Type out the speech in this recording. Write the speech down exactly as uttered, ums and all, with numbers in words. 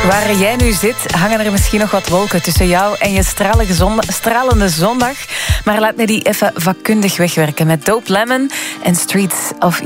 Waar jij nu zit, hangen er misschien nog wat wolken tussen jou en je stralende zondag, stralende zondag. Maar laat me die even vakkundig wegwerken met Dope Lemon en Streets of